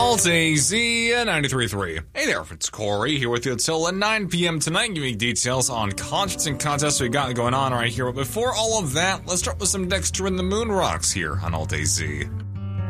Alt AZ 93.3. Hey there, it's Corey here with you until 9 p.m. tonight, giving you details on concerts and contests we got going on right here. But before all of that, let's start with some Dexter and the Moon Rocks here on Alt AZ.